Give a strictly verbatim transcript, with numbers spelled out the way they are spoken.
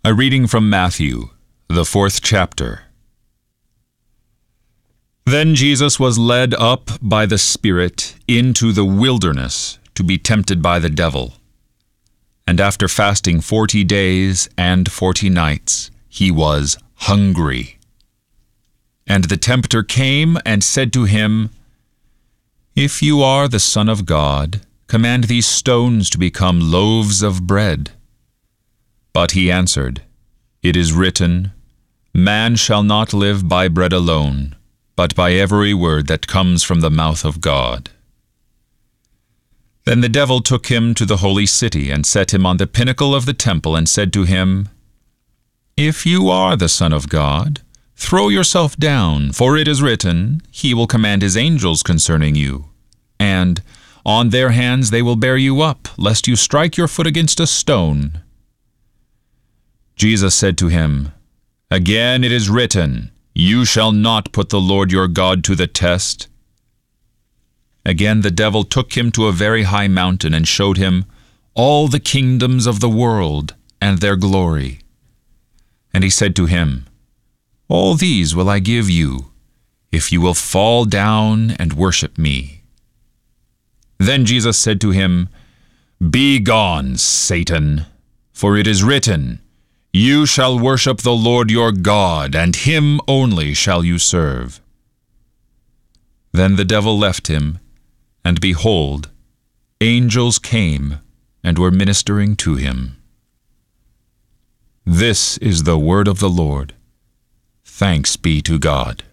A reading from Matthew, the fourth chapter. Then Jesus was led up by the Spirit into the wilderness to be tempted by the devil. And after fasting forty days and forty nights, he was hungry. And the tempter came and said to him, "If you are the Son of God, command these stones to become loaves of bread." But he answered, "It is written, Man shall not live by bread alone, but by every word that comes from the mouth of God." Then the devil took him to the holy city and set him on the pinnacle of the temple and said to him, "If you are the Son of God, throw yourself down, for it is written, He will command His angels concerning you, and on their hands they will bear you up, lest you strike your foot against a stone." Jesus said to him, "Again it is written, You shall not put the Lord your God to the test." Again the devil took him to a very high mountain and showed him all the kingdoms of the world and their glory. And he said to him, "All these will I give you, if you will fall down and worship me." Then Jesus said to him, "Begone, Satan, for it is written, You shall worship the Lord your God, and Him only shall you serve." Then the devil left him, and behold, angels came and were ministering to him. This is the word of the Lord. Thanks be to God.